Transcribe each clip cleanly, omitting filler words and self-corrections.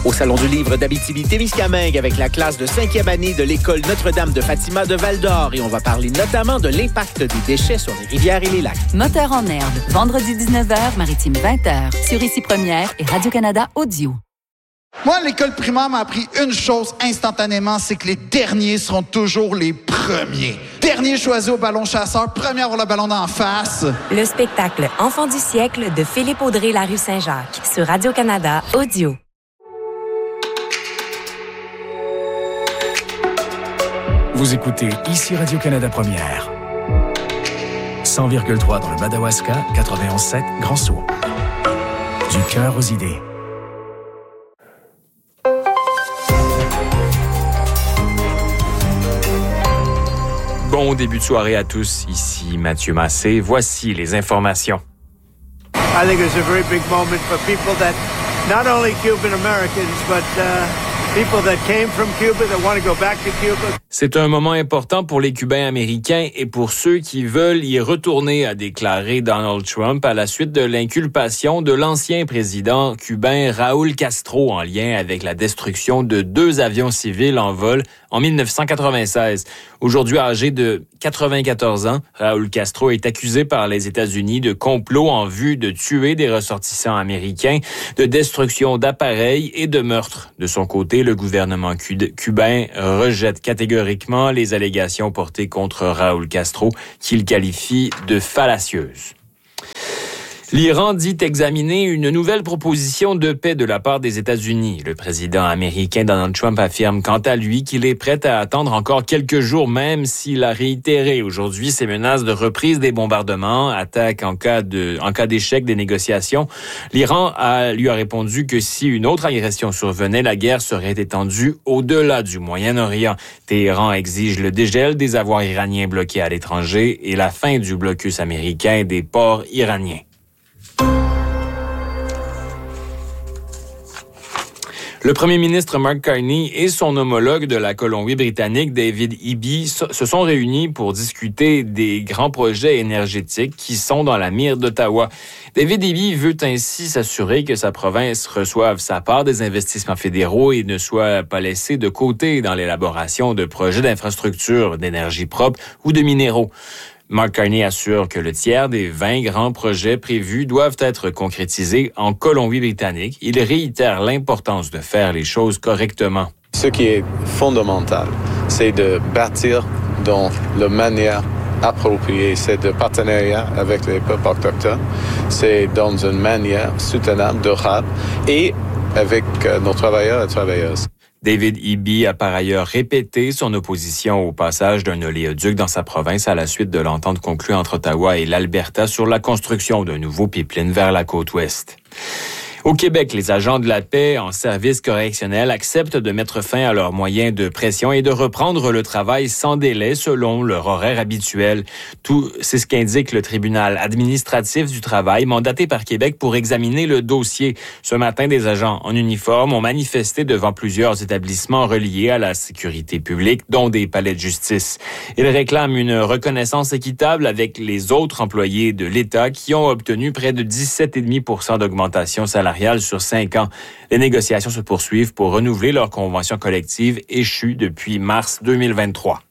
Au Salon du livre d'Abitibi-Témiscamingue avec la classe de 5e année de l'École Notre-Dame de Fatima de Val-d'Or et on va parler notamment de l'impact des déchets sur les rivières et les lacs. Moteur en herbe, vendredi 19h, Maritime 20h, sur Ici Première et Radio-Canada Audio. Moi, l'école primaire m'a appris une chose instantanément, c'est que les derniers seront toujours les premiers. Dernier choisi au ballon chasseur, premier à avoir le ballon d'en face. Le spectacle Enfant du siècle de Philippe Audrey La Rue Saint-Jacques sur Radio-Canada Audio. Vous écoutez Ici Radio-Canada Première. 100,3 dans le Madawaska, 91,7 Grand-Sault. Du cœur aux idées. Bon début de soirée à tous. Ici Mathieu Massé. Voici les informations. I think it's a very big moment for people that, not only Cuban Americans, but people that came from Cuba that want to go back to Cuba. C'est un moment important pour les Cubains américains et pour ceux qui veulent y retourner, a déclaré Donald Trump à la suite de l'inculpation de l'ancien président cubain Raúl Castro en lien avec la destruction de 2 avions civils en vol en 1996. Aujourd'hui âgé de 94 ans, Raúl Castro est accusé par les États-Unis de complot en vue de tuer des ressortissants américains, de destruction d'appareils et de meurtre. De son côté, le gouvernement cubain rejette catégoriquement les allégations portées contre Raúl Castro, qu'il qualifie de fallacieuses. L'Iran dit examiner une nouvelle proposition de paix de la part des États-Unis. Le président américain Donald Trump affirme quant à lui qu'il est prêt à attendre encore quelques jours, même s'il a réitéré aujourd'hui ses menaces de reprise des bombardements, attaques en cas d'échec des négociations. L'Iran lui a répondu que si une autre agression survenait, la guerre serait étendue au-delà du Moyen-Orient. Téhéran exige le dégel des avoirs iraniens bloqués à l'étranger et la fin du blocus américain des ports iraniens. Le premier ministre Mark Carney et son homologue de la Colombie-Britannique, David Eby, se sont réunis pour discuter des grands projets énergétiques qui sont dans la mire d'Ottawa. David Eby veut ainsi s'assurer que sa province reçoive sa part des investissements fédéraux et ne soit pas laissée de côté dans l'élaboration de projets d'infrastructures, d'énergie propre ou de minéraux. Mark Carney assure que le tiers des 20 grands projets prévus doivent être concrétisés en Colombie-Britannique. Il réitère l'importance de faire les choses correctement. Ce qui est fondamental, c'est de bâtir dans la manière appropriée. C'est de partenariat avec les peuples autochtones. C'est dans une manière soutenable, durable et avec nos travailleurs et travailleuses. David Eby a par ailleurs répété son opposition au passage d'un oléoduc dans sa province à la suite de l'entente conclue entre Ottawa et l'Alberta sur la construction d'un nouveau pipeline vers la côte ouest. Au Québec, les agents de la paix en service correctionnel acceptent de mettre fin à leurs moyens de pression et de reprendre le travail sans délai selon leur horaire habituel. C'est ce qu'indique le tribunal administratif du travail mandaté par Québec pour examiner le dossier. Ce matin, des agents en uniforme ont manifesté devant plusieurs établissements reliés à la sécurité publique, dont des palais de justice. Ils réclament une reconnaissance équitable avec les autres employés de l'État qui ont obtenu près de 17,5% d'augmentation salariale sur 5 ans. Les négociations se poursuivent pour renouveler leur convention collective échue depuis mars 2023.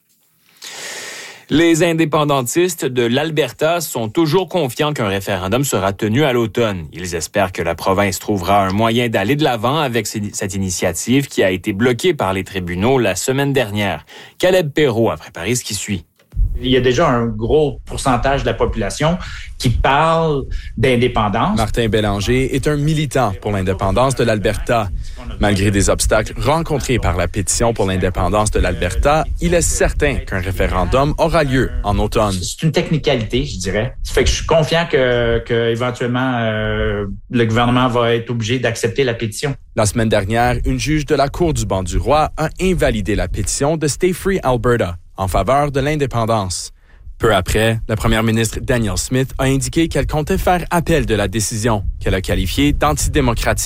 Les indépendantistes de l'Alberta sont toujours confiants qu'un référendum sera tenu à l'automne. Ils espèrent que la province trouvera un moyen d'aller de l'avant avec cette initiative qui a été bloquée par les tribunaux la semaine dernière. Caleb Perrault a préparé ce qui suit. Il y a déjà un gros pourcentage de la population qui parle d'indépendance. Martin Bélanger est un militant pour l'indépendance de l'Alberta. Malgré des obstacles rencontrés par la pétition pour l'indépendance de l'Alberta, il est certain qu'un référendum aura lieu en automne. C'est une technicalité, je dirais. Ça fait que je suis confiant que éventuellement le gouvernement va être obligé d'accepter la pétition. La semaine dernière, une juge de la Cour du banc du roi a invalidé la pétition de Stay Free Alberta en faveur de l'indépendance. Peu après, la première ministre Danielle Smith a indiqué qu'elle comptait faire appel de la décision, qu'elle a qualifiée d'antidémocratique.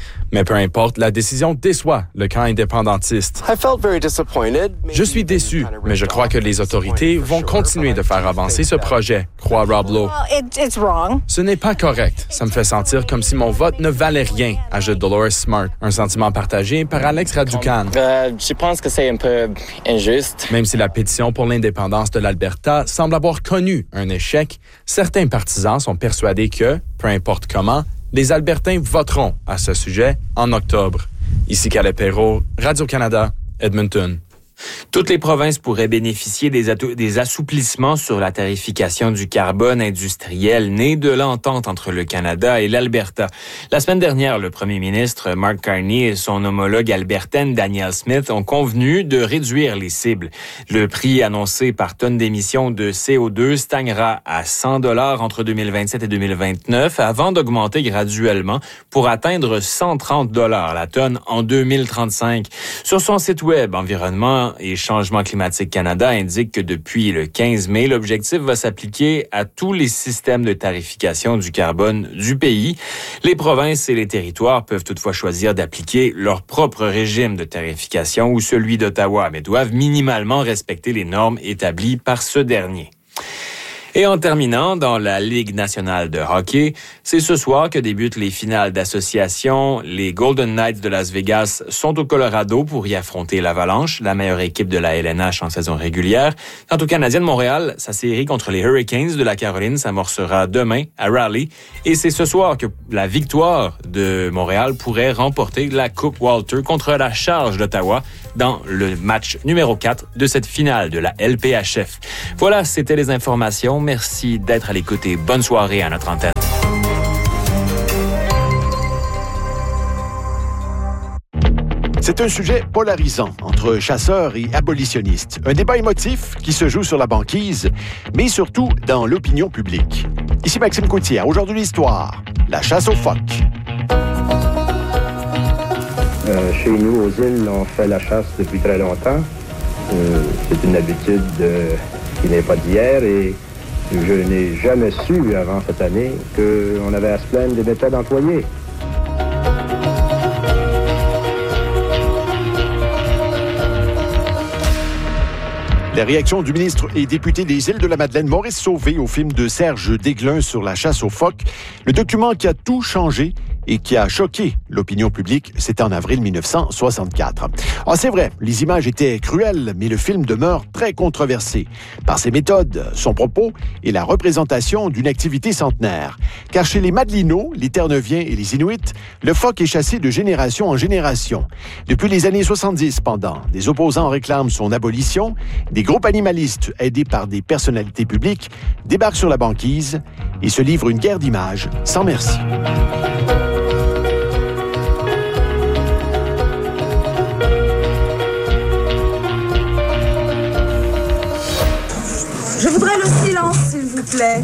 Mais peu importe, la décision déçoit le camp indépendantiste. Je suis déçu, mais je crois que les autorités vont continuer de faire avancer ce projet, croit Rob Lowe. Ce n'est pas correct. Ça me fait sentir comme si mon vote ne valait rien, ajoute Dolores Smart, un sentiment partagé par Alex Raducan. Je pense que c'est un peu injuste. Même si la pétition pour l'indépendance de l'Alberta semble avoir connu un échec, certains partisans sont persuadés que, peu importe comment, les Albertains voteront à ce sujet en octobre. Ici Calais Perrault, Radio-Canada, Edmonton. Toutes les provinces pourraient bénéficier des assouplissements sur la tarification du carbone industriel né de l'entente entre le Canada et l'Alberta. La semaine dernière, le premier ministre Mark Carney et son homologue albertaine Danielle Smith ont convenu de réduire les cibles. Le prix annoncé par tonne d'émissions de CO2 stagnera à 100 $ entre 2027 et 2029 avant d'augmenter graduellement pour atteindre 130 $ la tonne en 2035. Sur son site web, Environnement et Changement climatique Canada indique que depuis le 15 mai, l'objectif va s'appliquer à tous les systèmes de tarification du carbone du pays. Les provinces et les territoires peuvent toutefois choisir d'appliquer leur propre régime de tarification ou celui d'Ottawa, mais doivent minimalement respecter les normes établies par ce dernier. Et en terminant, dans la Ligue nationale de hockey, c'est ce soir que débutent les finales d'association. Les Golden Knights de Las Vegas sont au Colorado pour y affronter l'Avalanche, la meilleure équipe de la LNH en saison régulière. Quant au Canadien de Montréal, sa série contre les Hurricanes de la Caroline s'amorcera demain à Raleigh. Et c'est ce soir que la victoire de Montréal pourrait remporter la Coupe Walter contre la Charge d'Ottawa dans le match numéro 4 de cette finale de la LPHF. Voilà, c'était les informations. Merci d'être à l'écoute et bonne soirée à notre antenne. C'est un sujet polarisant entre chasseurs et abolitionnistes. Un débat émotif qui se joue sur la banquise, mais surtout dans l'opinion publique. Ici Maxime Coutier. Aujourd'hui, l'histoire. La chasse aux phoques. Chez nous, aux îles, on fait la chasse depuis très longtemps. C'est une habitude qui n'est pas d'hier et je n'ai jamais su avant cette année qu'on avait à se plaindre des méthodes employées. La réaction du ministre et député des Îles-de-la-Madeleine, Maurice Sauvé, au film de Serge Desglin sur la chasse aux phoques. Le document qui a tout changé et qui a choqué l'opinion publique, c'était en avril 1964. Ah, c'est vrai, les images étaient cruelles, mais le film demeure très controversé par ses méthodes, son propos et la représentation d'une activité centenaire. Car chez les Madelinots, les Terre-Neuviens et les Inuits, le phoque est chassé de génération en génération. Depuis les années 70, cependant, des opposants réclament son abolition. Des groupes animalistes, aidés par des personnalités publiques, débarquent sur la banquise et se livrent une guerre d'images sans merci. Je voudrais le silence, s'il vous plaît.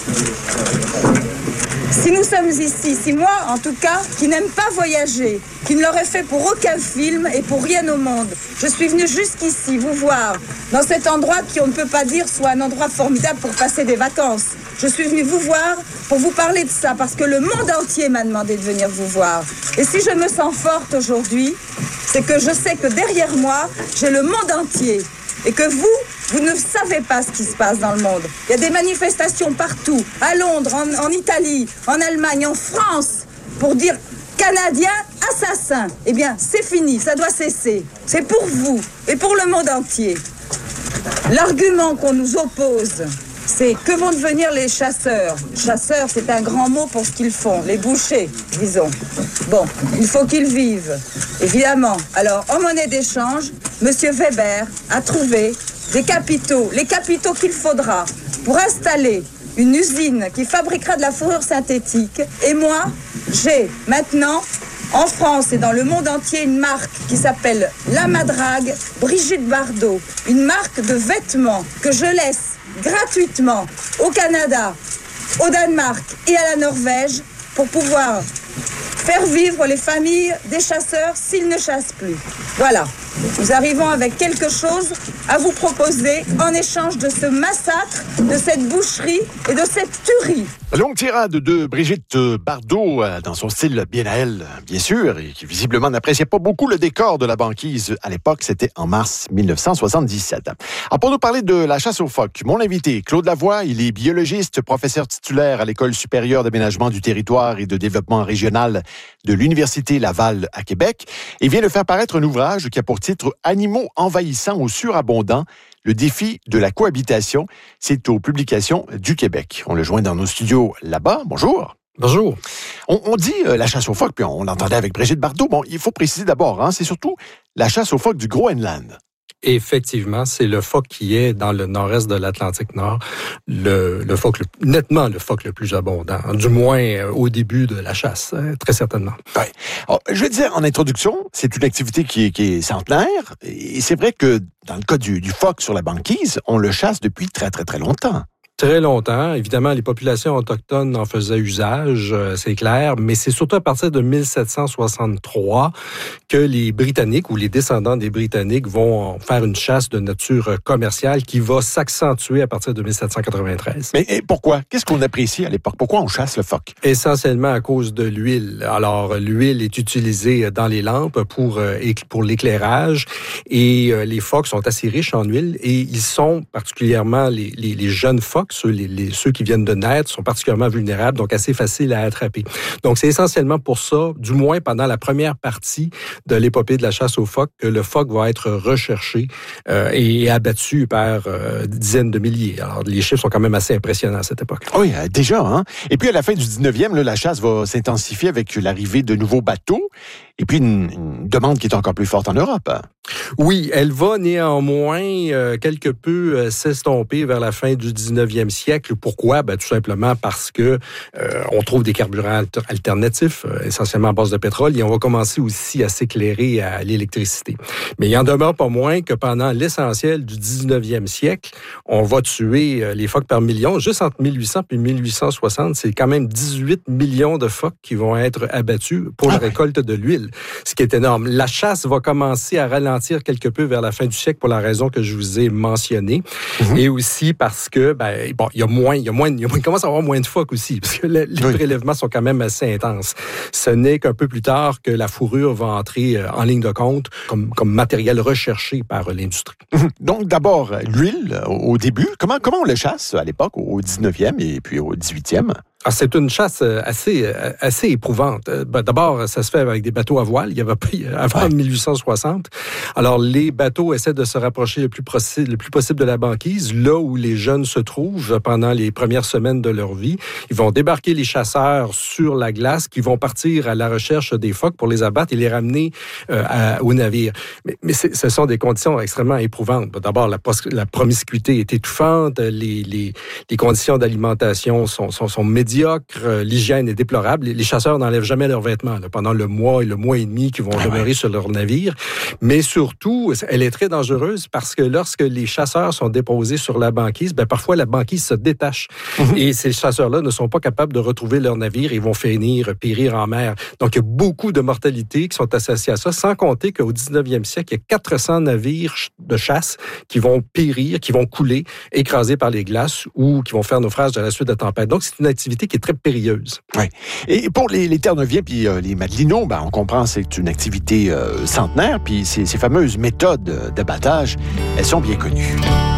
Si nous sommes ici, si moi, en tout cas, qui n'aime pas voyager, qui ne l'aurais fait pour aucun film et pour rien au monde, je suis venue jusqu'ici vous voir, dans cet endroit qui, on ne peut pas dire, soit un endroit formidable pour passer des vacances. Je suis venue vous voir pour vous parler de ça, parce que le monde entier m'a demandé de venir vous voir. Et si je me sens forte aujourd'hui, c'est que je sais que derrière moi, j'ai le monde entier. Et que vous ne savez pas ce qui se passe dans le monde. Il y a des manifestations partout, à Londres, en Italie, en Allemagne, en France, pour dire Canadiens assassins. Eh bien, c'est fini, ça doit cesser. C'est pour vous et pour le monde entier. L'argument qu'on nous oppose, c'est que vont devenir les chasseurs. Chasseurs, c'est un grand mot pour ce qu'ils font, les bouchers, disons. Bon, il faut qu'ils vivent, évidemment. Alors, en monnaie d'échange, M. Weber a trouvé des capitaux, les capitaux qu'il faudra pour installer une usine qui fabriquera de la fourrure synthétique. Et moi, j'ai maintenant, en France et dans le monde entier, une marque qui s'appelle La Madrague Brigitte Bardot. Une marque de vêtements que je laisse gratuitement au Canada, au Danemark et à la Norvège pour pouvoir faire vivre les familles des chasseurs s'ils ne chassent plus. Voilà, nous arrivons avec quelque chose à vous proposer en échange de ce massacre, de cette boucherie et de cette tuerie. Longue tirade de Brigitte Bardot dans son style bien à elle, bien sûr, et qui visiblement n'appréciait pas beaucoup le décor de la banquise à l'époque. C'était en mars 1977. Alors pour nous parler de la chasse aux phoques, mon invité, Claude Lavoie, il est biologiste, professeur titulaire à l'École supérieure d'aménagement du territoire et de développement régional de l'Université Laval à Québec, et vient de faire paraître un ouvrage qui a pour titre « Animaux envahissants ou surabondants ». Le défi de la cohabitation, c'est aux Publications du Québec. On le joint dans nos studios là-bas. Bonjour. Bonjour. On dit la chasse aux phoques, puis on l'entendait avec Brigitte Bardot. Bon, il faut préciser d'abord, c'est surtout la chasse aux phoques du Groenland. Effectivement, c'est le phoque qui est dans le nord-est de l'Atlantique Nord, le phoque nettement le phoque le plus abondant, du moins au début de la chasse, très certainement. Oui. Alors, je vais dire en introduction, c'est une activité qui est centenaire, et c'est vrai que dans le cas du phoque sur la banquise, on le chasse depuis très, très, très longtemps. Très longtemps. Évidemment, les populations autochtones en faisaient usage, c'est clair, mais c'est surtout à partir de 1763 que les Britanniques ou les descendants des Britanniques vont faire une chasse de nature commerciale qui va s'accentuer à partir de 1793. Mais pourquoi? Qu'est-ce qu'on apprécie à l'époque? Pourquoi on chasse le phoque? Essentiellement à cause de l'huile. Alors, l'huile est utilisée dans les lampes pour l'éclairage et les phoques sont assez riches en huile et ils sont particulièrement les jeunes phoques, ceux qui viennent de naître, sont particulièrement vulnérables, donc assez faciles à attraper. Donc, c'est essentiellement pour ça, du moins pendant la première partie de l'épopée de la chasse aux phoques, que le phoque va être recherché et abattu par dizaines de milliers. Alors, les chiffres sont quand même assez impressionnants à cette époque. Oui, déjà. Hein? Et puis, à la fin du 19e, la chasse va s'intensifier avec l'arrivée de nouveaux bateaux et puis une demande qui est encore plus forte en Europe. Hein? Oui, elle va néanmoins quelque peu s'estomper vers la fin du 19e siècle. Pourquoi? Tout simplement parce que on trouve des carburants alternatifs, essentiellement à base de pétrole, et on va commencer aussi à s'éclairer à l'électricité. Mais il en demeure pas moins que pendant l'essentiel du 19e siècle, on va tuer les phoques par millions. Juste entre 1800 et 1860, c'est quand même 18 millions de phoques qui vont être abattus pour la récolte de l'huile, ce qui est énorme. La chasse va commencer à ralentir quelque peu vers la fin du siècle pour la raison que je vous ai mentionnée, et aussi parce que il commence à avoir moins de phoques aussi, parce que les prélèvements sont quand même assez intenses. Ce n'est qu'un peu plus tard que la fourrure va entrer en ligne de compte comme matériel recherché par l'industrie. Donc d'abord, l'huile au début, comment on le chasse à l'époque, au 19e et puis au 18e? Ah, c'est une chasse assez éprouvante. D'abord, ça se fait avec des bateaux à voile. Il y avait avant 1860. Alors, les bateaux essaient de se rapprocher le plus possible de la banquise, là où les jeunes se trouvent pendant les premières semaines de leur vie. Ils vont débarquer les chasseurs sur la glace, qui vont partir à la recherche des phoques pour les abattre et les ramener au navire. Mais ce sont des conditions extrêmement éprouvantes. D'abord, la promiscuité est étouffante. Les conditions d'alimentation sont médiocres. L'hygiène est déplorable. Les chasseurs n'enlèvent jamais leurs vêtements pendant le mois et demi qu'ils vont demeurer sur leur navire. Mais surtout, elle est très dangereuse parce que lorsque les chasseurs sont déposés sur la banquise, parfois la banquise se détache. Et ces chasseurs-là ne sont pas capables de retrouver leur navire et vont périr en mer. Donc, il y a beaucoup de mortalités qui sont associées à ça, sans compter qu'au 19e siècle, il y a 400 navires de chasse qui vont périr, qui vont couler, écrasés par les glaces ou qui vont faire naufrage à la suite de tempêtes. Donc, c'est une activité qui est très périlleuse. Oui. Et pour les Terre-Neuviens puis les Madelinots, on comprend que c'est une activité centenaire, puis ces fameuses méthodes d'abattage, elles sont bien connues.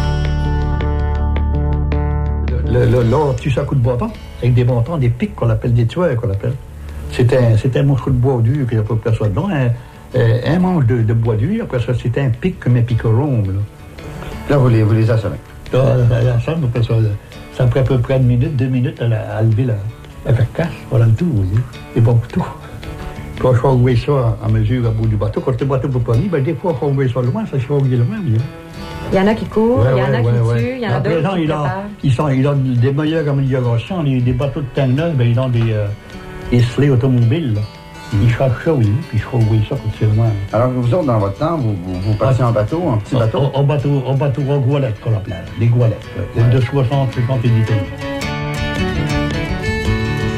Là, on tue ça à coup de bâton, avec des bâtons, des pics qu'on appelle des tueurs, qu'on appelle. C'était un morceau de bois dur, puis après ça, un manche de bois dur, après ça, c'était un pic comme un pic-rond. Là, vous les assommez. Là, après ça prend à peu près 2 minutes à lever la carcasse, voilà le tout, vous voyez. C'est bon pour tout. Puis on choisit ça à mesure à bout du bateau. Quand le bateau ne peut pas venir, des fois, on choisit ça loin, ça choisit loin, vous voyez. Il y en a qui courent, il y en a qui tuent, il y en a d'autres qui préparent. Ils ont des meilleures améliorations. Des bateaux de terre neuve, ils ont des sleds automobiles. Ils cherchent ça, oui, puis je choisis ça quand c'est loin. Alors que vous autres, dans votre temps, vous passez en bateau, en petit bateau? En bateau en goualettes, qu'on appelle. Des goualettes. De 60, 50 et 10 tonnes.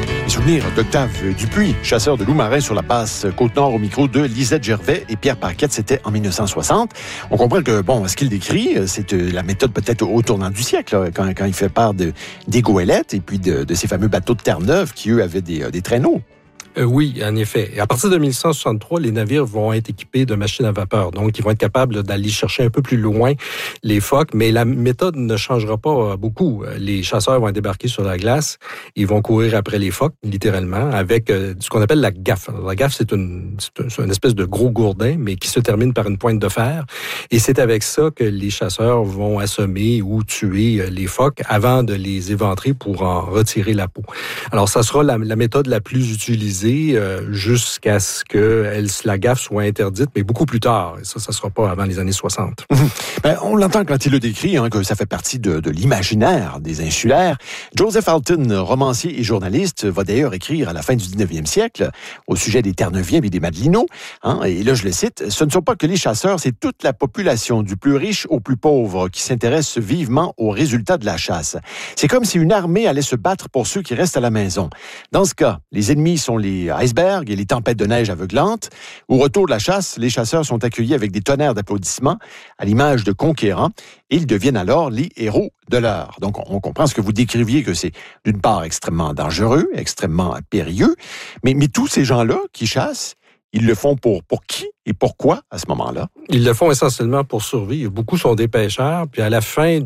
souvenirs d'Octave Dupuis, chasseur de loups marins sur la basse Côte-Nord au micro de Lisette Gervais et Pierre Paquette. C'était en 1960. On comprend que, ce qu'il décrit, c'est la méthode peut-être au tournant du siècle, là, quand il fait part des goélettes et puis de ces fameux bateaux de Terre-Neuve qui, eux, avaient des traîneaux. Oui, en effet. Et à partir de 1163, les navires vont être équipés de machines à vapeur. Donc, ils vont être capables d'aller chercher un peu plus loin les phoques. Mais la méthode ne changera pas beaucoup. Les chasseurs vont débarquer sur la glace. Ils vont courir après les phoques, littéralement, avec ce qu'on appelle la gaffe. Alors, la gaffe, c'est une espèce de gros gourdin, mais qui se termine par une pointe de fer. Et c'est avec ça que les chasseurs vont assommer ou tuer les phoques avant de les éventrer pour en retirer la peau. Alors, ça sera la méthode la plus utilisée jusqu'à ce que la gaffe soit interdite, mais beaucoup plus tard. Et ça ne sera pas avant les années 60. On l'entend quand il le décrit, que ça fait partie de l'imaginaire des insulaires. Joseph Alton, romancier et journaliste, va d'ailleurs écrire à la fin du 19e siècle au sujet des Terre-Neuviens et des Madelinots. Et là, je le cite, « Ce ne sont pas que les chasseurs, c'est toute la population, du plus riche au plus pauvre, qui s'intéresse vivement aux résultats de la chasse. C'est comme si une armée allait se battre pour ceux qui restent à la maison. Dans ce cas, les ennemis sont les icebergs et les tempêtes de neige aveuglantes. Au retour de la chasse, les chasseurs sont accueillis avec des tonnerres d'applaudissements, à l'image de conquérants, et ils deviennent alors les héros de l'heure. » Donc, on comprend ce que vous décriviez, que c'est d'une part extrêmement dangereux, extrêmement périlleux, mais tous ces gens-là qui chassent, ils le font pour qui et pourquoi à ce moment-là? Ils le font essentiellement pour survivre. Beaucoup sont des pêcheurs, puis à la fin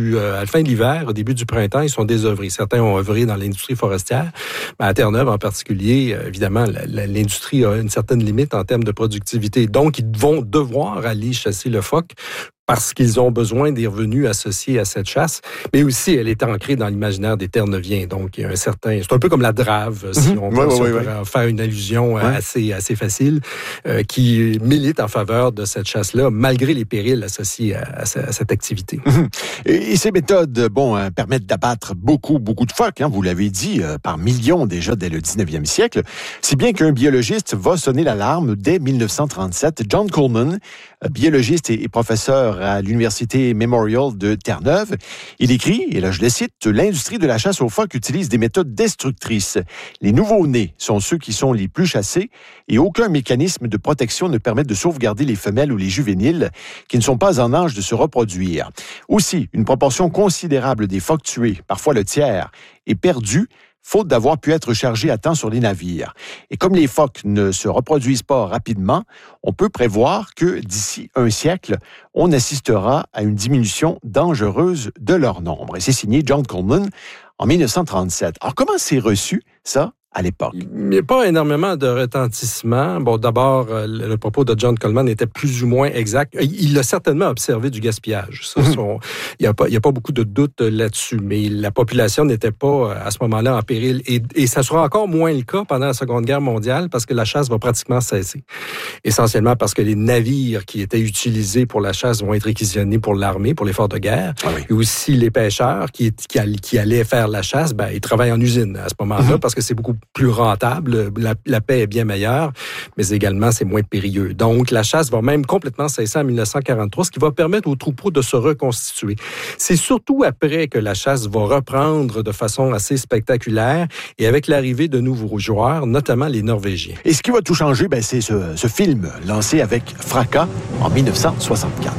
de l'hiver, au début du printemps, ils sont désœuvrés. Certains ont œuvré dans l'industrie forestière, mais à Terre-Neuve en particulier, évidemment, l'industrie a une certaine limite en termes de productivité. Donc, ils vont devoir aller chasser le phoque parce qu'ils ont besoin des revenus associés à cette chasse, mais aussi elle est ancrée dans l'imaginaire des Terre-Neuviens. Donc, il y a c'est un peu comme la drave, si on peut faire une allusion assez facile, qui milite en faveur de cette chasse-là, malgré les périls associés à cette activité. Et ces méthodes, permettent d'abattre beaucoup de phoques, vous l'avez dit, par millions déjà dès le 19e siècle, si bien qu'un biologiste va sonner l'alarme dès 1937. John Coleman, biologiste et professeur à l'Université Memorial de Terre-Neuve, il écrit, et là je le cite, « L'industrie de la chasse aux phoques utilise des méthodes destructrices. Les nouveaux-nés sont ceux qui sont les plus chassés et aucun mécanisme de protection ne permet de sauvegarder les femelles ou les juvéniles qui ne sont pas en âge de se reproduire. Aussi, une proportion considérable des phoques tués, parfois le tiers, est perdue faute d'avoir pu être chargés à temps sur les navires. Et comme les phoques ne se reproduisent pas rapidement, on peut prévoir que d'ici un siècle, on assistera à une diminution dangereuse de leur nombre. Et c'est signé John Coleman en 1937. Alors, comment c'est reçu, ça, à l'époque? Il n'y a pas énormément de retentissement. Bon, d'abord, le propos de John Coleman était plus ou moins exact. Il a certainement observé du gaspillage. Il n'y a pas beaucoup de doute là-dessus, mais la population n'était pas à ce moment-là en péril. Et ça sera encore moins le cas pendant la Seconde Guerre mondiale parce que la chasse va pratiquement cesser. Essentiellement parce que les navires qui étaient utilisés pour la chasse vont être réquisitionnés pour l'armée, pour l'effort de guerre. Ah oui. Et aussi les pêcheurs qui allaient faire la chasse, ils travaillent en usine à ce moment-là parce que c'est beaucoup plus rentable, la paie est bien meilleure, mais également c'est moins périlleux. Donc la chasse va même complètement cesser en 1943, ce qui va permettre aux troupeaux de se reconstituer. C'est surtout après que la chasse va reprendre de façon assez spectaculaire et avec l'arrivée de nouveaux joueurs, notamment les Norvégiens. Et ce qui va tout changer, c'est ce film lancé avec fracas en 1964.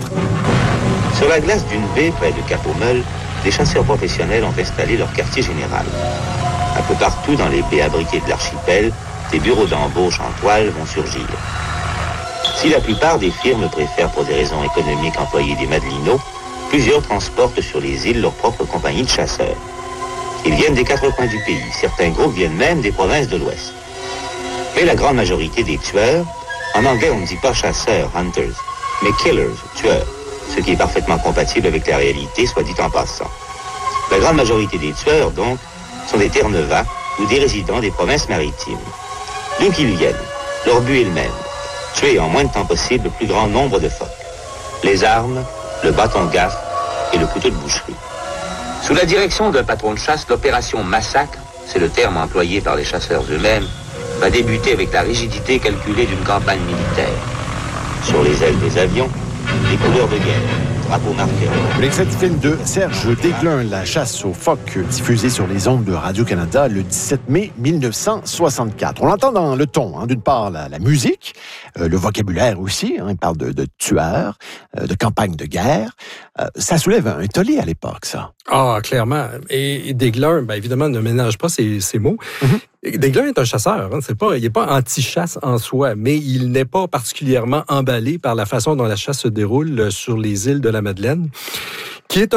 Sur la glace d'une baie près de Cap-aux-Meules, des chasseurs professionnels ont installé leur quartier général. Un peu partout dans les baies abriquées de l'archipel, des bureaux d'embauche en toile vont surgir. Si la plupart des firmes préfèrent pour des raisons économiques employer des Madelinots, plusieurs transportent sur les îles leurs propres compagnies de chasseurs. Ils viennent des 4 coins du pays, certains groupes viennent même des provinces de l'Ouest. Mais la grande majorité des tueurs, en anglais on ne dit pas chasseurs, hunters, mais killers, tueurs, ce qui est parfaitement compatible avec la réalité, soit dit en passant. La grande majorité des tueurs, donc, sont des Terre-Neuvas ou des résidents des provinces maritimes. D'où qu'ils viennent, leur but est le même, tuer en moins de temps possible le plus grand nombre de phoques. Les armes, le bâton de gaffe et le couteau de boucherie. Sous la direction d'un patron de chasse, l'opération Massacre, c'est le terme employé par les chasseurs eux-mêmes, va débuter avec la rigidité calculée d'une campagne militaire. Sur les ailes des avions, les couleurs de guerre. drapeau marqueur. L'extrait du film de Serge Desglun, La chasse aux phoques, diffusé sur les ondes de Radio-Canada le 17 mai 1964. On l'entend dans le ton, d'une part la musique, le vocabulaire aussi, il parle de tueurs, de campagnes de guerre. Ça soulève un tollé à l'époque, ça. Ah, clairement. Et Desglun, évidemment, ne ménage pas ses mots. Mm-hmm. Desglun est un chasseur. Il n'est pas anti-chasse en soi, mais il n'est pas particulièrement emballé par la façon dont la chasse se déroule sur les îles de la Madeleine. Qui est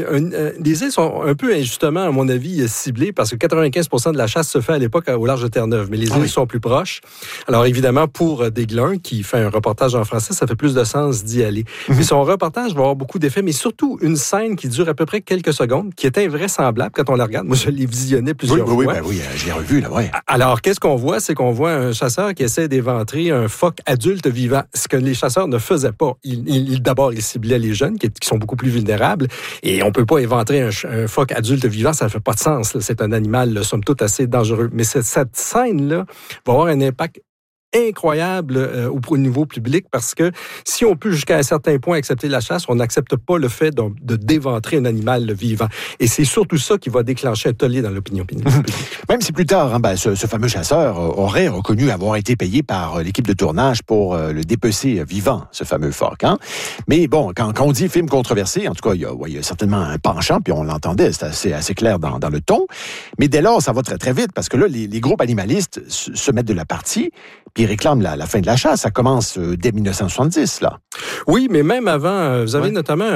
les îles sont un peu injustement, à mon avis, ciblées parce que 95% de la chasse se fait à l'époque au large de Terre-Neuve, mais les îles sont plus proches. Alors évidemment, pour Desglun, qui fait un reportage en français, ça fait plus de sens d'y aller. Mm-hmm. Mais son reportage va avoir beaucoup d'effets, mais surtout une scène qui dure à peu près quelques secondes, qui est invraisemblable quand on la regarde. Moi, je l'ai visionné plusieurs fois. Oui, je l'ai revu, là, ouais. Alors, qu'est-ce qu'on voit? C'est qu'on voit un chasseur qui essaie d'éventrer un phoque adulte vivant, ce que les chasseurs ne faisaient pas. D'abord, ils ciblaient les jeunes, qui sont beaucoup plus vulnérables. Et on peut pas éventrer un phoque adulte vivant, ça ne fait pas de sens. Là. C'est un animal, somme toute, assez dangereux. Mais cette scène-là va avoir un impact incroyable au niveau public parce que si on peut jusqu'à un certain point accepter la chasse, on n'accepte pas le fait de d'éventrer un animal vivant. Et c'est surtout ça qui va déclencher un tollé dans l'opinion publique. Même si plus tard, ce fameux chasseur aurait reconnu avoir été payé par l'équipe de tournage pour le dépecer vivant, ce fameux phoque. Mais bon, quand on dit film controversé, en tout cas, il y a certainement un penchant, puis on l'entendait, c'est assez clair dans le ton. Mais dès lors, ça va très, très vite parce que là, les groupes animalistes se mettent de la partie, puis ils réclament la fin de la chasse. Ça commence dès 1970, là. Oui, mais même avant, vous avez notamment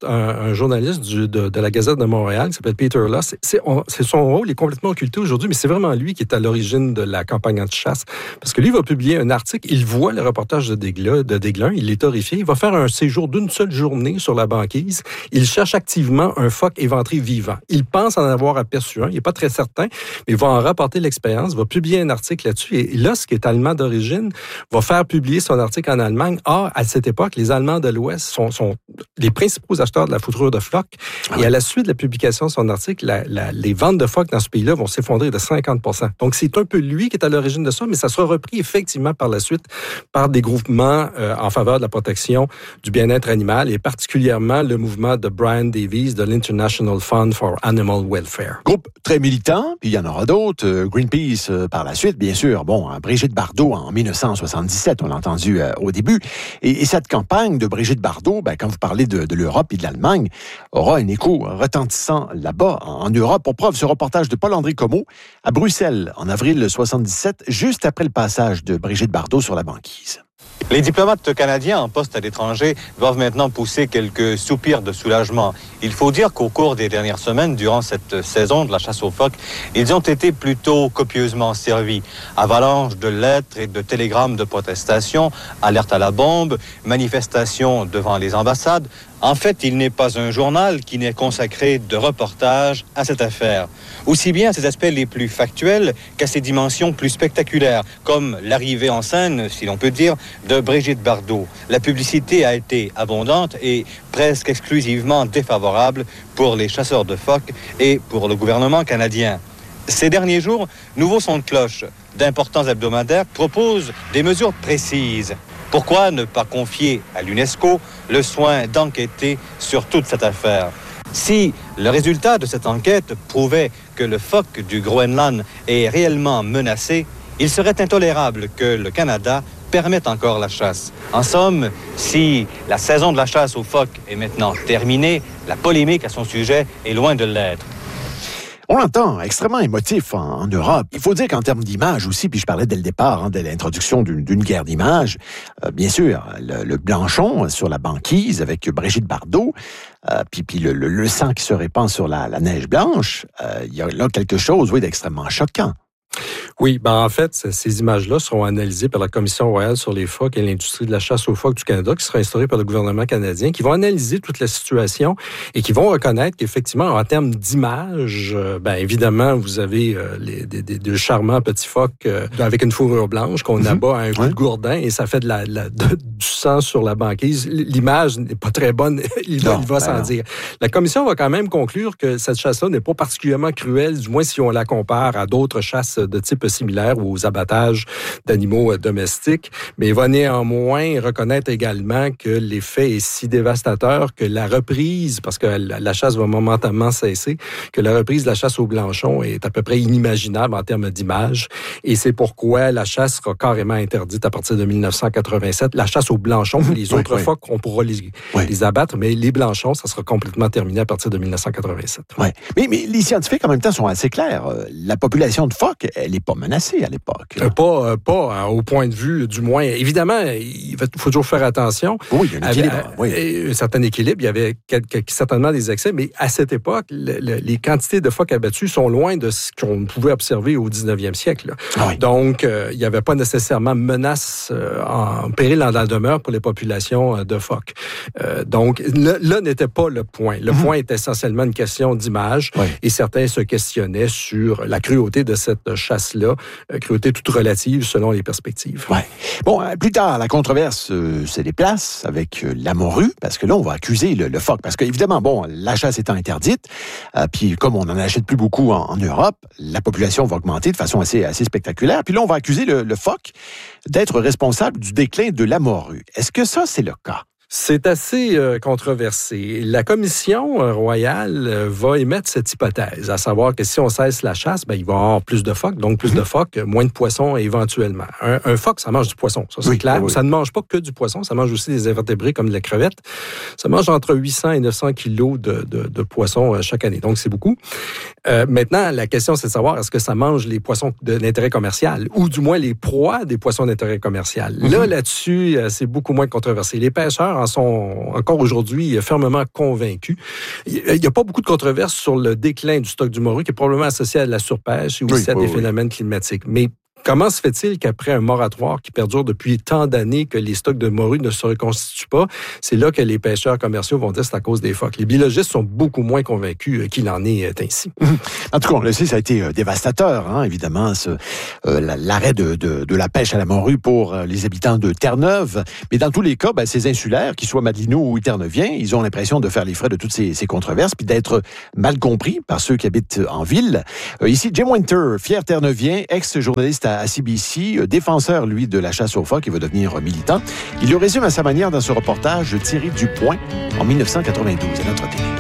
un journaliste de la Gazette de Montréal qui s'appelle Peter Luss. Son rôle est complètement occulté aujourd'hui, mais c'est vraiment lui qui est à l'origine de la campagne anti-chasse. Parce que lui va publier un article, il voit le reportage de Desglun, il est horrifié, il va faire un séjour d'une seule journée sur la banquise. Il cherche activement un phoque éventré vivant. Il pense en avoir aperçu un, il n'est pas très certain, mais il va en rapporter l'expérience, va publier un article là-dessus. Et Luss, qui est allemand d'origine, va faire publier son article en Allemagne. Or, à cette époque, les Allemands de l'Ouest sont les principaux acheteurs de la fourrure de phoques. Et à la suite de la publication de son article, les ventes de phoques dans ce pays-là vont s'effondrer de 50%. Donc, c'est un peu lui qui est à l'origine de ça, mais ça sera repris effectivement par la suite par des groupements en faveur de la protection du bien-être animal et particulièrement le mouvement de Brian Davies de l'International Fund for Animal Welfare. Groupe très militant, puis il y en aura d'autres. Greenpeace par la suite, bien sûr. Bon, Brigitte Bardot en 1977, on l'a entendu au début. Et cette campagne de Brigitte Bardot, quand vous parlez de l'Europe et de l'Allemagne, aura un écho retentissant là-bas, en Europe. Pour preuve, ce reportage de Paul-André Comeau à Bruxelles, en avril 1977, juste après le passage de Brigitte Bardot sur la banquise. Les diplomates canadiens en poste à l'étranger doivent maintenant pousser quelques soupirs de soulagement. Il faut dire qu'au cours des dernières semaines, durant cette saison de la chasse aux phoques, ils ont été plutôt copieusement servis. Avalanche de lettres et de télégrammes de protestation, alerte à la bombe, manifestations devant les ambassades. En fait, il n'est pas un journal qui n'est consacré de reportages à cette affaire. Aussi bien à ses aspects les plus factuels qu'à ses dimensions plus spectaculaires, comme l'arrivée en scène, si l'on peut dire, de Brigitte Bardot. La publicité a été abondante et presque exclusivement défavorable pour les chasseurs de phoques et pour le gouvernement canadien. Ces derniers jours, nouveaux sons de cloche d'importants hebdomadaires proposent des mesures précises. Pourquoi ne pas confier à l'UNESCO le soin d'enquêter sur toute cette affaire? Si le résultat de cette enquête prouvait que le phoque du Groenland est réellement menacé, il serait intolérable que le Canada permette encore la chasse. En somme, si la saison de la chasse aux phoques est maintenant terminée, la polémique à son sujet est loin de l'être. On l'entend, extrêmement émotif en Europe. Il faut dire qu'en termes d'image aussi, puis je parlais dès le départ de l'introduction d'une guerre d'image, bien sûr, le Blanchon sur la banquise avec Brigitte Bardot, puis le sang qui se répand sur la neige blanche, il y a là quelque chose, d'extrêmement choquant. Oui, en fait, ces images-là seront analysées par la Commission royale sur les phoques et l'industrie de la chasse aux phoques du Canada, qui sera instaurée par le gouvernement canadien, qui vont analyser toute la situation et qui vont reconnaître qu'effectivement, en termes d'image, évidemment, vous avez de charmants petits phoques avec une fourrure blanche qu'on abat à un coup de gourdin et ça fait du sang sur la banquise. L'image n'est pas très bonne, il va sans dire. La Commission va quand même conclure que cette chasse-là n'est pas particulièrement cruelle, du moins si on la compare à d'autres chasses de type similaire aux abattages d'animaux domestiques, mais il va néanmoins reconnaître également que l'effet est si dévastateur que la reprise, parce que la chasse va momentanément cesser, que la reprise de la chasse au blanchon est à peu près inimaginable en termes d'image, et c'est pourquoi la chasse sera carrément interdite à partir de 1987. La chasse aux blanchons, les autres phoques, on pourra les abattre, mais les blanchons, ça sera complètement terminé à partir de 1987. Ouais. Mais les scientifiques, en même temps, sont assez clairs. La population de phoques, elle n'est pas menacée à l'époque. Pas au point de vue, du moins. Évidemment, il faut toujours faire attention. Oui, il y a un équilibre. Un certain équilibre. Il y avait certainement des excès, mais à cette époque, les quantités de phoques abattus sont loin de ce qu'on pouvait observer au 19e siècle. Donc, il n'y avait pas nécessairement menace en péril dans la demeure pour les populations de phoques. Donc, là n'était pas le point. Le point était essentiellement une question d'image, et certains se questionnaient sur la cruauté de cette chasse-là, cruauté toute relative selon les perspectives. Ouais. Bon, plus tard, la controverse se déplace avec la morue, parce que là, on va accuser le phoque, parce qu'évidemment, bon, la chasse étant interdite, puis comme on n'en achète plus beaucoup en Europe, la population va augmenter de façon assez spectaculaire, puis là, on va accuser le phoque d'être responsable du déclin de la morue. Est-ce que ça, c'est le cas? C'est assez controversé. La Commission royale va émettre cette hypothèse, à savoir que si on cesse la chasse, il va y avoir plus de phoques, donc plus de phoques, moins de poissons éventuellement. Un phoque, ça mange du poisson, ça c'est clair. Ça ne mange pas que du poisson, ça mange aussi des invertébrés comme la crevette. Ça mange entre 800 et 900 kilos de poissons chaque année, donc c'est beaucoup. Maintenant, la question, c'est de savoir est-ce que ça mange les poissons d'intérêt commercial, ou du moins les proies des poissons d'intérêt commercial. Là-dessus, c'est beaucoup moins controversé. Les pêcheurs en sont encore aujourd'hui fermement convaincus. Il n'y a pas beaucoup de controverses sur le déclin du stock du morue, qui est probablement associé à la surpêche et aussi à des phénomènes climatiques. Mais comment se fait-il qu'après un moratoire qui perdure depuis tant d'années, que les stocks de morue ne se reconstituent pas, c'est là que les pêcheurs commerciaux vont dire que c'est à cause des phoques. Les biologistes sont beaucoup moins convaincus qu'il en est ainsi. En tout cas, on le sait, ça a été dévastateur, évidemment, l'arrêt de la pêche à la morue pour les habitants de Terre-Neuve. Mais dans tous les cas, ces insulaires, qu'ils soient madelinots ou terre-neuviens, ils ont l'impression de faire les frais de toutes ces controverses, puis d'être mal compris par ceux qui habitent en ville. Ici, Jim Winter, fier terre-neuvien, ex-journaliste à CBC, défenseur, lui, de la chasse aux phoques, qui veut devenir militant. Il le résume à sa manière dans ce reportage tiré du Point en 1992 à notre télé.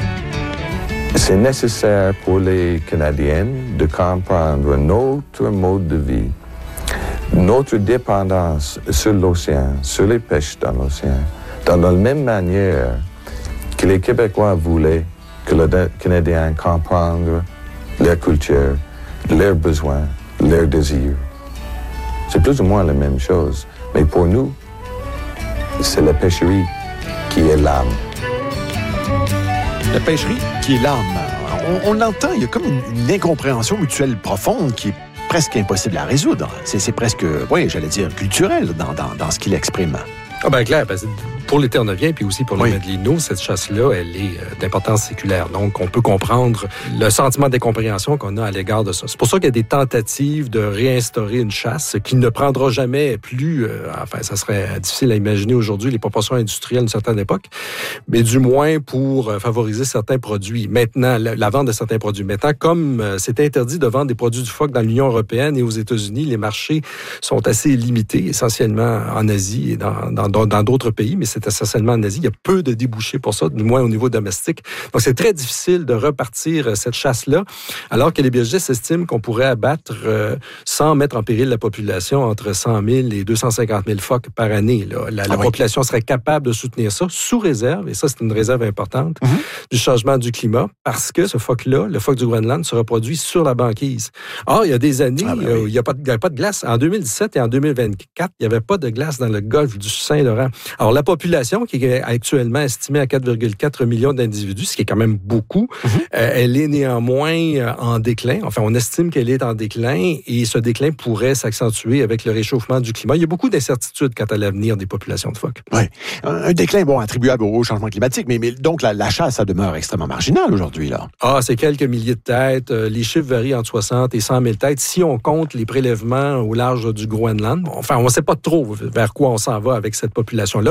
C'est nécessaire pour les Canadiens de comprendre notre mode de vie, notre dépendance sur l'océan, sur les pêches dans l'océan, dans la même manière que les Québécois voulaient que les Canadiens comprennent leur culture, leurs besoins, leurs désirs. C'est plus ou moins la même chose. Mais pour nous, c'est la pêcherie qui est l'âme. La pêcherie qui est l'âme. On l'entend, il y a comme une incompréhension mutuelle profonde qui est presque impossible à résoudre. C'est presque, j'allais dire, culturel dans ce qu'il exprime. Clair, pour les Terre-Neuviens, puis aussi pour les Madelinots, cette chasse-là, elle est d'importance séculaire. Donc, on peut comprendre le sentiment d'incompréhension qu'on a à l'égard de ça. C'est pour ça qu'il y a des tentatives de réinstaurer une chasse qui ne prendra jamais plus, ça serait difficile à imaginer aujourd'hui, les proportions industrielles d'une certaine époque, mais du moins pour favoriser certains produits. Maintenant, la vente de certains produits. Maintenant, comme c'est interdit de vendre des produits du phoque dans l'Union européenne et aux États-Unis, les marchés sont assez limités, essentiellement en Asie et dans d'autres pays, mais c'est essentiellement en Asie. Il y a peu de débouchés pour ça, du moins au niveau domestique. Donc, c'est très difficile de repartir cette chasse-là, alors que les biologistes estiment qu'on pourrait abattre, sans mettre en péril la population, entre 100 000 et 250 000 phoques par année. La population serait capable de soutenir ça, sous réserve, et ça, c'est une réserve importante, du changement du climat, parce que ce phoque-là, le phoque du Groenland, se reproduit sur la banquise. Or, il y a des années, il n'y avait pas de glace. En 2017 et en 2024, il n'y avait pas de glace dans le golfe du Saint-Laurent. Alors, la population, qui est actuellement estimée à 4,4 millions d'individus, ce qui est quand même beaucoup, elle est néanmoins en déclin. Enfin, on estime qu'elle est en déclin, et ce déclin pourrait s'accentuer avec le réchauffement du climat. Il y a beaucoup d'incertitudes quant à l'avenir des populations de phoques. Oui. Un déclin, attribuable au changement climatique, mais donc la chasse, ça demeure extrêmement marginal aujourd'hui, là. C'est quelques milliers de têtes. Les chiffres varient entre 60 et 100 000 têtes, si on compte les prélèvements au large du Groenland. Enfin, on ne sait pas trop vers quoi on s'en va avec cette population-là, mais on pourrait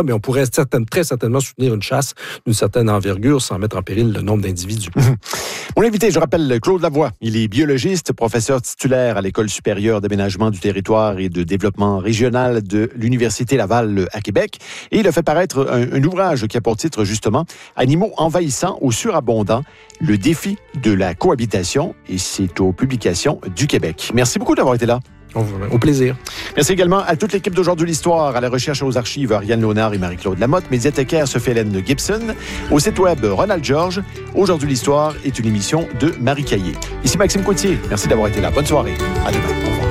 très certainement soutenir une chasse d'une certaine envergure sans mettre en péril le nombre d'individus. Mon invité, je rappelle, Claude Lavoie. Il est biologiste, professeur titulaire à l'École supérieure d'aménagement du territoire et de développement régional de l'Université Laval à Québec. Et il a fait paraître un ouvrage qui a pour titre, justement, « Animaux envahissants ou surabondants, le défi de la cohabitation ». Et c'est aux Publications du Québec. Merci beaucoup d'avoir été là. Au plaisir. Merci également à toute l'équipe d'Aujourd'hui l'Histoire, à la recherche et aux archives, Ariane Léonard et Marie-Claude Lamotte, médiathécaire Sophie-Hélène Gibson, au site web Ronald Georges. Aujourd'hui l'Histoire est une émission de Marie Caillé. Ici Maxime Coutier, merci d'avoir été là. Bonne soirée. À demain. Au revoir.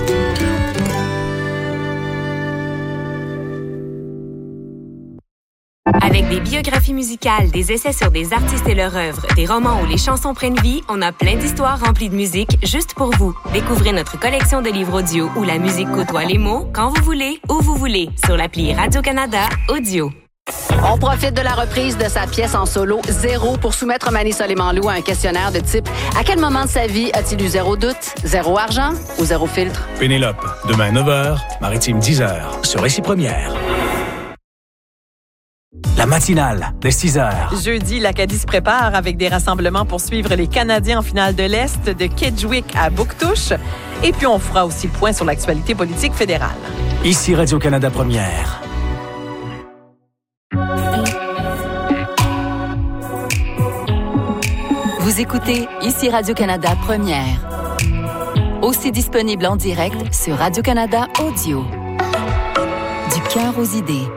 Avec des biographies musicales, des essais sur des artistes et leur œuvre, des romans où les chansons prennent vie, on a plein d'histoires remplies de musique juste pour vous. Découvrez notre collection de livres audio où la musique côtoie les mots, quand vous voulez, où vous voulez, sur l'appli Radio-Canada Audio. On profite de la reprise de sa pièce en solo « Zéro » pour soumettre Mani Soleimanlou à un questionnaire de type « À quel moment de sa vie a-t-il eu zéro doute, zéro argent ou zéro filtre? » Pénélope, demain 9h, Maritime 10h, sur Récit Première. La matinale, dès 6h. Jeudi, l'Acadie se prépare avec des rassemblements pour suivre les Canadiens en finale de l'Est, de Kedgewick à Bouctouche. Et puis, on fera aussi le point sur l'actualité politique fédérale. Ici Radio-Canada Première. Vous écoutez Ici Radio-Canada Première. Aussi disponible en direct sur Radio-Canada Audio. Du cœur aux idées.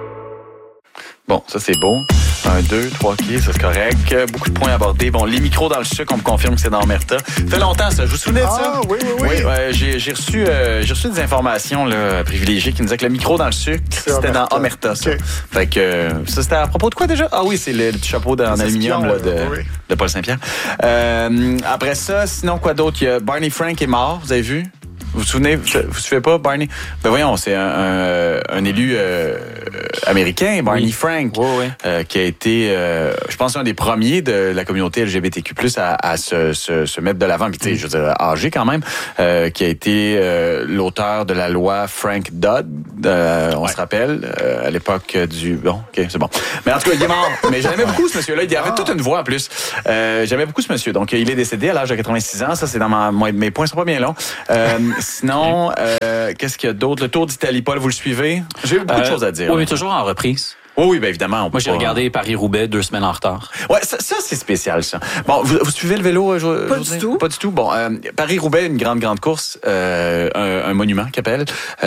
Bon, ça c'est beau. 1, 2, 3, OK, ça c'est correct. Beaucoup de points abordés. Bon, les micros dans le sucre, on me confirme que c'est dans Omerta. Ça fait longtemps, ça. Je vous souvenez de ça? Ah, oui. J'ai reçu des informations là, privilégiées qui nous disaient que le micro dans le sucre, c'était dans Omerta, ça. Okay. Fait que ça, c'était à propos de quoi déjà? Ah oui, c'est le petit chapeau en aluminium là, de Paul Saint-Pierre. Après ça, sinon, quoi d'autre? Il y a Barney Frank est mort, vous avez vu? Vous vous souvenez pas, Barney? Ben voyons, c'est un élu américain, Barney Frank, qui a été, je pense, un des premiers de la communauté LGBTQ+, à se mettre de l'avant, puis tu sais, je veux dire, âgé quand même, qui a été l'auteur de la loi Frank-Dodd, on se rappelle, à l'époque du... Bon, OK, c'est bon. Mais en tout cas, il est mort. Mais j'aimais beaucoup ce monsieur-là. Il avait toute une voix en plus. J'aimais beaucoup ce monsieur. Donc, il est décédé à l'âge de 86 ans. Ça, c'est dans mes points sont pas bien longs. Sinon, qu'est-ce qu'il y a d'autre? Le Tour d'Italie, Paul, vous le suivez? J'ai eu beaucoup de choses à dire. Oui, mais toujours en reprise. Oui, bien évidemment. Moi, j'ai regardé Paris-Roubaix 2 semaines en retard. Ouais, ça c'est spécial, ça. Bon, vous suivez le vélo? Pas du tout. Pas du tout. Bon, Paris-Roubaix, une grande course, un monument qui appelle.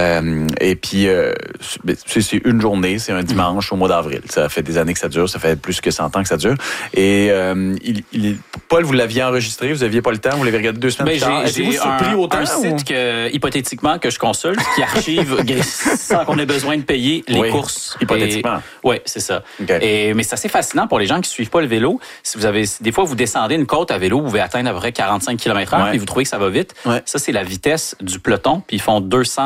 Et puis, c'est une journée, c'est un dimanche au mois d'avril. Ça fait des années que ça dure, ça fait plus que 100 ans que ça dure. Et Paul, vous l'aviez enregistré, vous aviez pas le temps, vous l'avez regardé 2 semaines plus tard. Êtes-vous surpris autant? Un site hypothétiquement, que je consulte, qui archive sans qu'on ait besoin de payer les courses. Hypothétiquement. Oui, c'est ça. Okay. Mais c'est assez fascinant pour les gens qui suivent pas le vélo. Si des fois, vous descendez une côte à vélo, vous pouvez atteindre à peu près 45 km/h, puis vous trouvez que ça va vite. Ouais. Ça, c'est la vitesse du peloton, puis ils font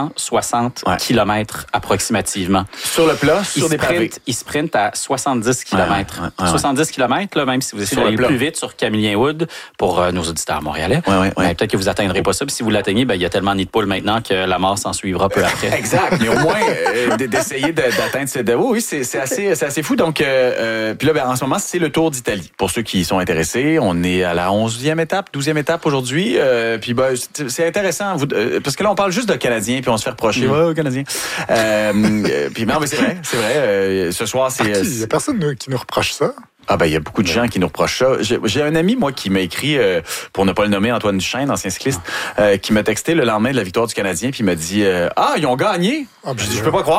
260 km approximativement. Sur le plat, sur des pavés. Ils sprintent à 70 km. 70 km, là, même si vous essayez d'aller plus vite sur Camillien Wood, pour nos auditeurs montréalais, peut-être que vous atteindrez pas ça. Puis si vous l'atteignez, il y a tellement de nid de poule maintenant que la mort s'en suivra peu après. Exact. Mais au moins, d'essayer d'atteindre cette... Oui, c'est assez fou. Donc, puis là, en ce moment, c'est le Tour d'Italie. Pour ceux qui sont intéressés, on est à la 11e étape, 12e étape aujourd'hui. Puis c'est intéressant, parce que là, on parle juste de Canadiens, puis on se fait reprocher. Canadiens. Puis non, mais c'est vrai. Ce soir, c'est... Il n'y a personne qui nous reproche ça. Ah ben il y a beaucoup de gens qui nous reprochent ça. J'ai un ami, moi, qui m'a écrit, pour ne pas le nommer, Antoine Duchesne, ancien cycliste, qui m'a texté le lendemain de la victoire du Canadien, puis il m'a dit « Ah, ils ont gagné! » Je dis « Je peux pas croire! »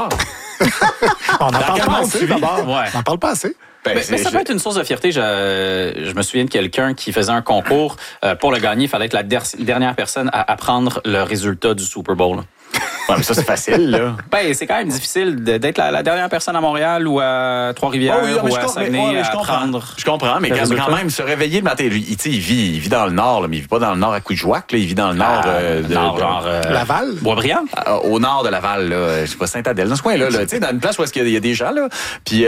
On n'en parle pas assez, d'abord. On n'en parle pas assez. Mais ça peut être une source de fierté. Je me souviens de quelqu'un qui faisait un concours. Pour le gagner, il fallait être la dernière personne à apprendre le résultat du Super Bowl. Ouais, mais ça, c'est facile, là. C'est quand même difficile d'être la dernière personne à Montréal ou à Trois-Rivières ou à Saguenay à apprendre. Je comprends, mais quand même, se réveiller le matin, il vit dans le Nord, là, mais il vit pas dans le Nord à Coudjouac, là, il vit dans le Nord Laval? Boisbriand? Au nord de Laval, là, je sais pas, Saint-Adèle, dans ce coin-là, tu sais, dans une place où il y a des gens, là. Puis,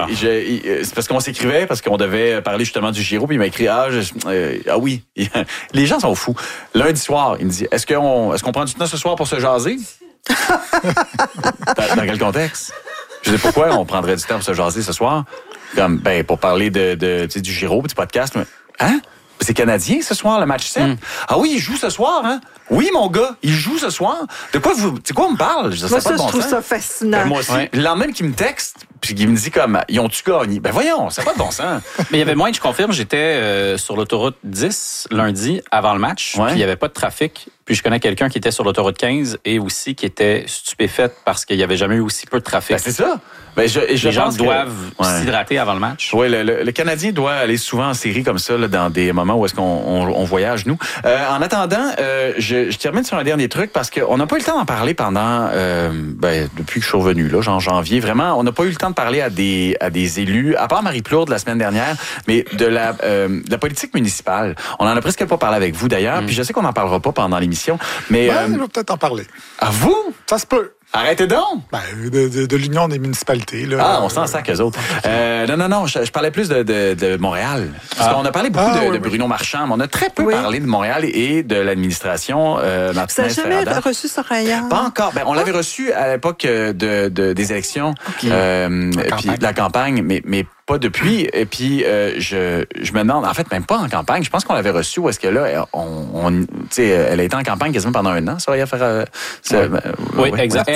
c'est parce qu'on s'écrivait, parce qu'on devait parler justement du Giro, puis il m'a écrit, oui, les gens sont fous. Lundi soir, il me dit, est-ce qu'on prend du temps ce soir pour se jaser? Dans quel contexte? Je sais pourquoi on prendrait du temps pour se jaser ce soir. Comme, pour parler du Giro, du podcast. Hein? C'est Canadien ce soir, le match 7? Ah oui, il joue ce soir, hein? Oui, mon gars, il joue ce soir. De quoi on me parle? Je trouve ça fascinant. Moi aussi. Le lendemain qu'il me texte, puis qu'il me dit comme, ils ont-tu gagné? Voyons, c'est pas de bon sens. Mais il y avait moins, je confirme, j'étais sur l'autoroute 10 lundi avant le match, puis il y avait pas de trafic. Puis je connais quelqu'un qui était sur l'autoroute 15 et aussi qui était stupéfaite parce qu'il y avait jamais eu aussi peu de trafic. C'est ça. Les gens doivent s'hydrater avant le match. Oui, le Canadien doit aller souvent en série comme ça, là, dans des moments où est-ce qu'on voyage, nous. En attendant, je termine sur un dernier truc parce qu'on n'a pas eu le temps d'en parler pendant, depuis que je suis revenu, là, genre janvier. Vraiment, on n'a pas eu le temps de parler à des élus, à part Marie Plourde la semaine dernière, mais de la politique municipale. On en a presque pas parlé avec vous d'ailleurs, puis je sais qu'on n'en parlera pas pendant l'émission. Mais on va peut-être en parler. À vous? Ça se peut. Arrêtez donc! De l'Union des municipalités. Là. Ah, on s'en sac eux autres. Non, je parlais plus de Montréal. Parce qu'on a parlé beaucoup de Bruno Marchand, mais on a très peu parlé de Montréal et de l'administration Martinez-Ferrada. Ça n'a jamais reçu Soraya? Pas encore. On l'avait reçu à l'époque des élections, puis de la campagne, mais pas depuis. Et puis, je me demande, en fait, même pas en campagne. Je pense qu'on l'avait reçu où est-ce que là, elle a été en campagne quasiment pendant un an, Soraya Ferrada. Oui, exact.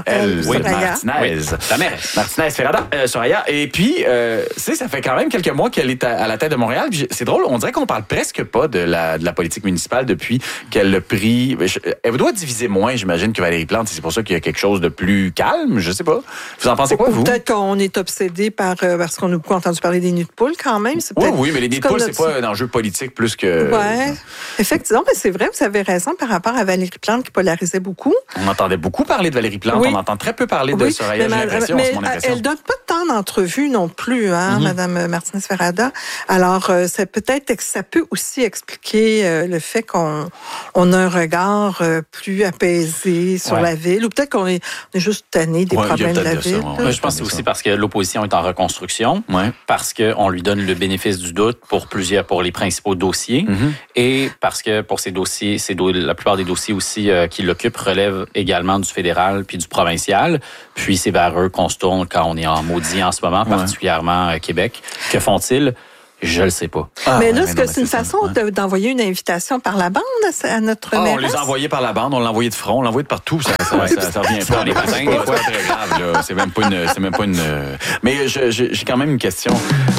Martinez. La mère. Martinez-Ferrada, Soraya. Et puis, ça fait quand même quelques mois qu'elle est à la tête de Montréal. C'est drôle, on dirait qu'on parle presque pas de la politique municipale depuis qu'elle l'a pris. Elle doit diviser moins, j'imagine, que Valérie Plante. C'est pour ça qu'il y a quelque chose de plus calme. Je sais pas. Vous en pensez quoi, vous? Peut-être qu'on est obsédé parce qu'on a beaucoup entendu parler des nids de poules quand même. Oui, mais les nids de poules, c'est pas un enjeu politique plus que... Oui, effectivement, mais c'est vrai, vous avez raison par rapport à Valérie Plante qui polarisait beaucoup. On entendait beaucoup parler de Valérie Plante, on entend très peu parler de Soraya, j'ai l'impression, c'est mon impression. Elle donne pas tant d'entrevues non plus, Mme Martinez-Ferrada. Alors, c'est peut-être que ça peut aussi expliquer le fait qu'on a un regard plus apaisé sur la ville, ou peut-être qu'on est juste tanné des problèmes de la ville. Je pense que c'est aussi parce que l'opposition est en reconstruction, parce qu'on lui donne le bénéfice du doute pour les principaux dossiers, et parce que pour ces dossiers, la plupart des dossiers aussi qui l'occupent relèvent également du fédéral puis du provincial. Puis c'est vers eux qu'on se tourne quand on est en maudit en ce moment, particulièrement Québec. Que font-ils? Je le sais pas. Mais là, est-ce que c'est une façon d'envoyer une invitation par la bande à notre mairesse? On les a envoyés par la bande, on l'a envoyé de front, on l'a envoyé de partout. Ça revient pas. Les patins, des fois, c'est très grave. Là. C'est même pas une. Mais j'ai quand même une question.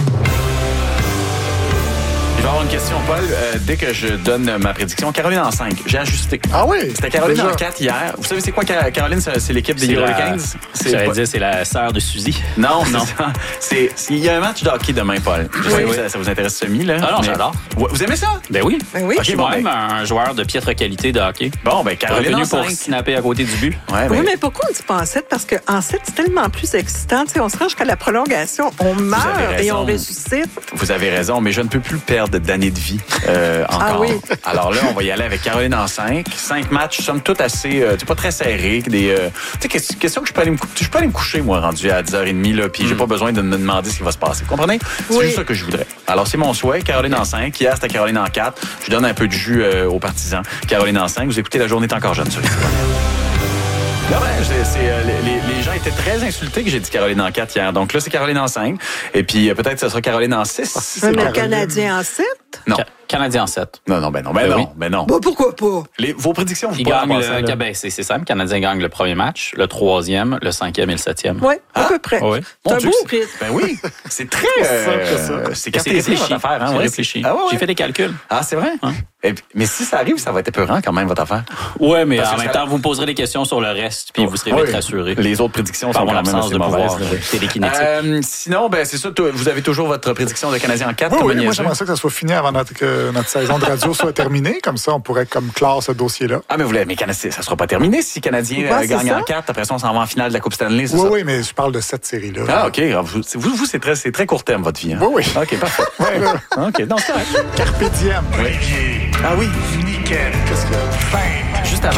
Je vais avoir une question, Paul. Dès que je donne ma prédiction, Caroline en 5, j'ai ajusté. Ah oui? C'était Caroline en 4 hier. Vous savez c'est quoi, Caroline? C'est l'équipe des Hurricanes? J'allais dire, c'est la sœur de Suzy. Non. Il y a un match de hockey demain, Paul. Je sais que ça vous intéresse semi, là. Ah non, j'adore. Vous aimez ça? Ben oui. Okay, je suis moi-même un joueur de piètre qualité de hockey. Bon, Caroline en 5. Pour snapper à côté du but. Oui, mais pourquoi on dit pas en 7? Parce qu'en 7, c'est tellement plus excitant. T'sais, on se rend jusqu'à la prolongation, on meurt et on ressuscite. Vous avez raison, mais je ne peux plus perdre d'années de vie encore. Ah oui. Alors là, on va y aller avec Caroline en 5. 5 matchs, somme toute assez, pas très serrés. Question que je peux aller me coucher, moi, rendu à 10h30, là, puis j'ai pas besoin de me demander ce qui va se passer. Vous comprenez? C'est juste ça que je voudrais. Alors, c'est mon souhait. Caroline en 5. Hier, c'était Caroline en 4. Je donne un peu de jus aux partisans. Caroline en 5. Vous écoutez La Journée est encore jeune, sur non, les gens étaient très insultés que j'ai dit Caroline en 4 hier. Donc là, c'est Caroline en 5. Et puis peut-être que ce sera Caroline en 6. Mais le Canadien en 7? Non. Canadien en 7. Non. Non. Bon, pourquoi pas? Vos prédictions, vous c'est simple. Le Canadien gagne le premier match, le 3e, le 5e et le 7e. Oui, à peu près. Oui. C'est un beau rythme. Ben oui. C'est très... c'est cartésien, votre affaire. Hein? C'est réfléchi. J'ai fait des calculs. Ah, c'est vrai? Mais si ça arrive, ça va être épeurant quand même, votre affaire. Oui, mais en même temps, vous me poserez des questions sur le reste, puis vous serez vite rassurés. Les autres prédictions sont quand même assez mauvaises. Télékinétique. Sinon, c'est ça. Vous avez toujours votre prédiction de Canadien en 4. Oui, moi, j'aimerais ça que ça soit fini avant que notre saison de radio soit terminée. Comme ça, on pourrait clore ce dossier-là. Ah, mais Canadien, ça sera pas terminé si Canadien gagne en 4. Après ça, on s'en va en finale de la Coupe Stanley, c'est ça? Oui, mais je parle de cette série-là. Ah, OK. Vous, c'est très court terme, votre vie. Hein? Oui. OK, parfait. OK, donc c'est correct. Carpe diem. Ah oui. Nickel. Qu'est-ce que... Juste avant.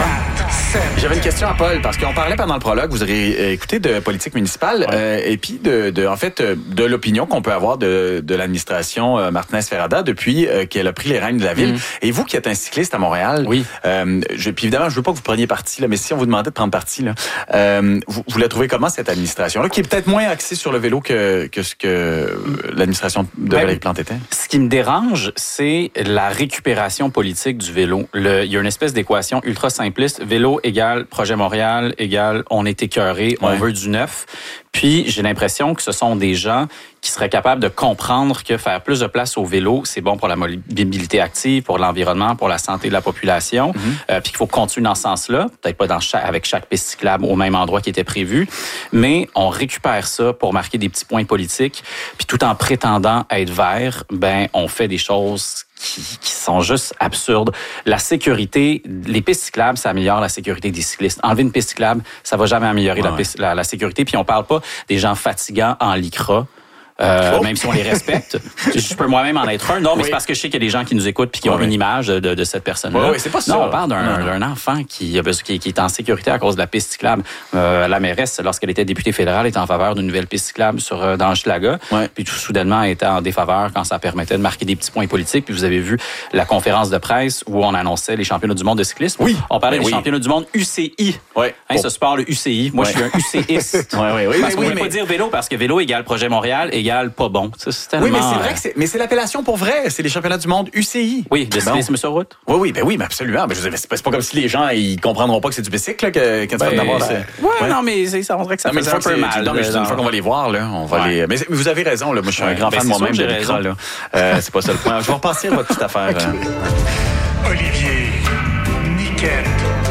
J'avais une question à Paul, parce qu'on parlait pendant le prologue, vous aurez écouté de politique municipale, et puis de l'opinion qu'on peut avoir de l'administration Martinez-Ferrada depuis qu'elle a pris les rênes de la ville. Et vous qui êtes un cycliste à Montréal, puis évidemment, je veux pas que vous preniez parti, là, mais si on vous demandait de prendre parti, là, vous la trouvez comment, cette administration-là, qui est peut-être moins axée sur le vélo que ce que l'administration de Valérie Plante était? Ce qui me dérange, c'est la récupération politique du vélo. Il y a une espèce d'équation ultra simpliste. Vélo égale Projet Montréal égale on est écœuré, on veut du neuf. Puis, j'ai l'impression que ce sont des gens qui seraient capables de comprendre que faire plus de place au vélo, c'est bon pour la mobilité active, pour l'environnement, pour la santé de la population. Puis qu'il faut continuer dans ce sens-là, peut-être pas avec chaque piste cyclable au même endroit qui était prévu, mais on récupère ça pour marquer des petits points politiques. Puis tout en prétendant être vert, on fait des choses qui sont juste absurdes. La sécurité, les pistes cyclables, ça améliore la sécurité des cyclistes. Enlever une piste cyclable, ça va jamais améliorer la sécurité. Puis on parle pas des gens fatigants en lycra. Même si on les respecte. Je peux moi-même en être un. Non, mais c'est parce que je sais qu'il y a des gens qui nous écoutent puis qui ont une image de cette personne-là. C'est pas ça. Non, on parle d'un enfant qui est en sécurité à cause de la piste cyclable. La mairesse, lorsqu'elle était députée fédérale, était en faveur d'une nouvelle piste cyclable dans Hochelaga. Puis tout soudainement, elle était en défaveur quand ça permettait de marquer des petits points politiques. Puis vous avez vu la conférence de presse où on annonçait les championnats du monde de cyclisme. On parlait des championnats du monde UCI. Ce sport, le UCI. Moi, je suis un UCiste. Parce qu'on ne peut pas dire vélo, parce que vélo égale Projet Montréal égale pas bon. Ça, c'est tellement... Oui, mais c'est vrai que c'est l'appellation pour vrai. C'est les championnats du monde UCI. Oui, de cyclisme sur route. Oui, mais absolument. Je veux dire, c'est pas comme si les gens ils comprendront pas que c'est du bicycle quand tu vas d'avoir. Non, mais ça rendrait que ça fait un peu mal. Non, mais une fois qu'on va les voir, là, on va les. Mais vous avez raison, là. Moi, je suis un grand fan de moi-même. J'ai raison. C'est pas ça le point. Je vais repasser à votre petite affaire. Olivier, Niquette,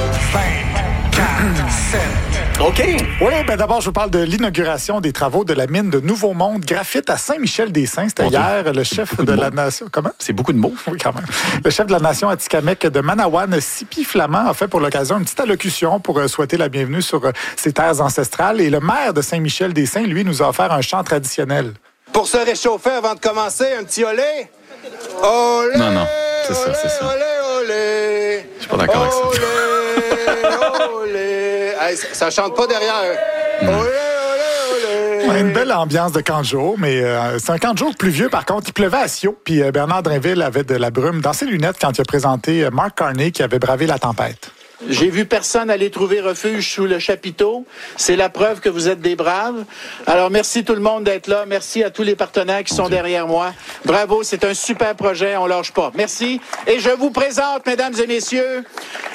24, 7. OK. Oui, d'abord, je vous parle de l'inauguration des travaux de la mine de Nouveau Monde Graphite à Saint-Michel-des-Saints. C'était hier, le chef de la nation... Comment? C'est beaucoup de mots. Oui, quand même. Le chef de la nation atikamekw de Manawan, Sipi Flamand, a fait pour l'occasion une petite allocution pour souhaiter la bienvenue sur ses terres ancestrales. Et le maire de Saint-Michel-des-Saints, lui, nous a offert un chant traditionnel. Pour se réchauffer avant de commencer, un petit olé. Olé! Non, c'est ça. Olé, olé! Je suis pas d'accord avec ça. Hey, ça chante pas derrière. Olé, olé, olé. Une belle ambiance de camp de jour, mais c'est un camp de jour pluvieux. Par contre, il pleuvait à Sio, puis Bernard Drinville avait de la brume dans ses lunettes quand il a présenté Mark Carney qui avait bravé la tempête. J'ai vu personne aller trouver refuge sous le chapiteau. C'est la preuve que vous êtes des braves. Alors, merci tout le monde d'être là. Merci à tous les partenaires qui sont derrière moi. Bravo, c'est un super projet. On lâche pas. Merci. Et je vous présente, mesdames et messieurs,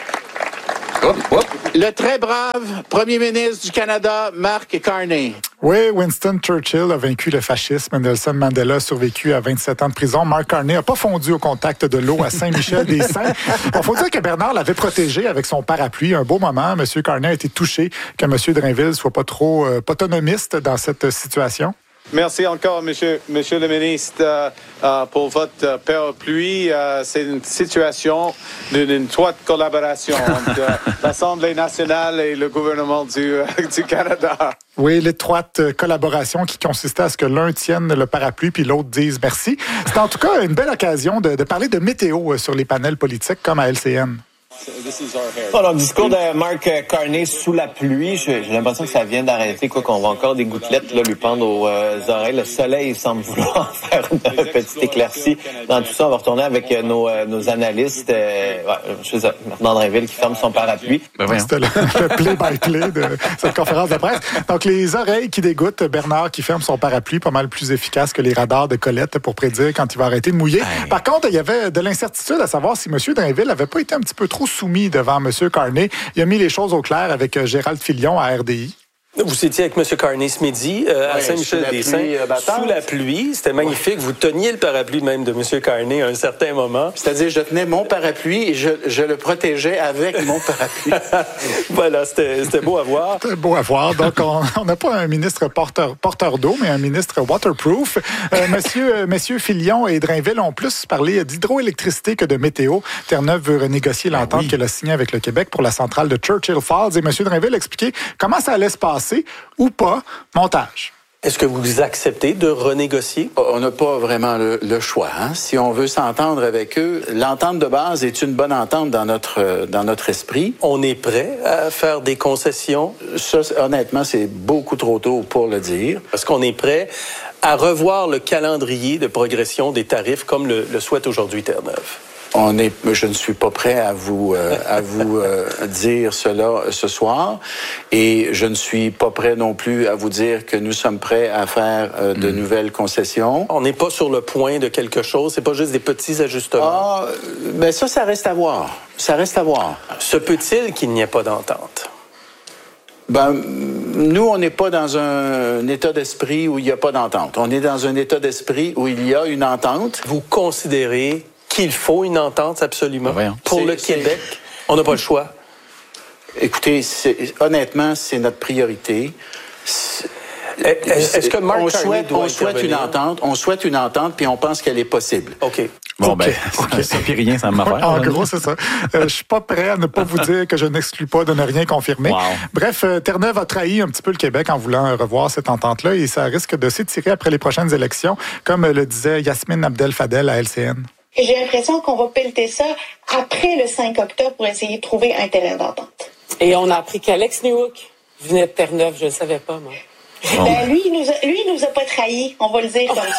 le très brave premier ministre du Canada, Mark Carney. Oui, Winston Churchill a vaincu le fascisme. Nelson Mandela a survécu à 27 ans de prison. Mark Carney n'a pas fondu au contact de l'eau à Saint-Michel-des-Saints. Il faut dire que Bernard l'avait protégé avec son parapluie. Un beau moment. M. Carney a été touché que M. Drainville soit pas trop autonomiste dans cette situation. Merci encore, monsieur le ministre, pour votre parapluie. C'est une situation d'une étroite collaboration entre l'Assemblée nationale et le gouvernement du Canada. Oui, l'étroite collaboration qui consistait à ce que l'un tienne le parapluie puis l'autre dise merci. C'est en tout cas une belle occasion de parler de météo sur les panels politiques comme à LCN. Alors, discours de Mark Carney sous la pluie, j'ai l'impression que ça vient d'arrêter, quoi qu'on voit encore des gouttelettes là, lui pendre aux oreilles. Le soleil semble vouloir faire une petite éclaircie dans tout ça. On va retourner avec nos analystes. Bernard Drinville qui ferme son parapluie. C'était le play-by-play de cette conférence de presse. Donc, les oreilles qui dégoûtent, Bernard qui ferme son parapluie, pas mal plus efficace que les radars de Colette pour prédire quand il va arrêter de mouiller. Par contre, il y avait de l'incertitude à savoir si M. Drainville n'avait pas été un petit peu trop soumis devant M. Carney. Il a mis les choses au clair avec Gérald Filion à RDI. Vous étiez avec M. Carney ce midi à Saint-Michel-des-Saints, sous la pluie. C'était magnifique. Vous teniez le parapluie même de M. Carney à un certain moment. C'est-à-dire, je tenais mon parapluie et je le protégeais avec mon parapluie. Voilà, c'était beau à voir. C'était beau à voir. Donc, on n'a pas un ministre porteur d'eau, mais un ministre waterproof. Messieurs Filion et Drainville ont plus parlé d'hydroélectricité que de météo. Terre-Neuve veut renégocier l'entente qu'elle a signée avec le Québec pour la centrale de Churchill Falls. Et M. Drainville a expliqué comment ça allait se passer ou pas. Montage. Est-ce que vous acceptez de renégocier? On n'a pas vraiment le choix. Hein? Si on veut s'entendre avec eux, l'entente de base est une bonne entente dans notre esprit. On est prêt à faire des concessions? Ça, honnêtement, c'est beaucoup trop tôt pour le dire. Est-ce qu'on est prêt à revoir le calendrier de progression des tarifs comme le souhaite aujourd'hui Terre-Neuve? Je ne suis pas prêt à vous dire cela ce soir, et je ne suis pas prêt non plus à vous dire que nous sommes prêts à faire de nouvelles concessions. On n'est pas sur le point de quelque chose, c'est pas juste des petits ajustements. Mais ça reste à voir. Ça reste à voir. Se peut-il qu'il n'y ait pas d'entente? Nous, on n'est pas dans un état d'esprit où il n'y a pas d'entente. On est dans un état d'esprit où il y a une entente. Vous considérez qu'il faut une entente absolument pour le Québec? On n'a pas le choix. Écoutez, honnêtement, c'est notre priorité. Est-ce que Mark Carney doit on souhaite une entente, puis on pense qu'elle est possible. OK. Bon, ça puis rien, ça m'a fait. En gros, c'est ça. Je suis pas prêt à ne pas vous dire que je n'exclus pas de ne rien confirmer. Wow. Bref, Terre-Neuve a trahi un petit peu le Québec en voulant revoir cette entente-là, et ça risque de s'étirer après les prochaines élections, comme le disait Yasmine Abdel-Fadel à LCN. Et j'ai l'impression qu'on va pelleter ça après le 5 octobre pour essayer de trouver un terrain d'entente. Et on a appris qu'Alex Newhook venait de Terre-Neuve, je ne le savais pas, moi. Lui, il nous a pas trahis, on va le dire comme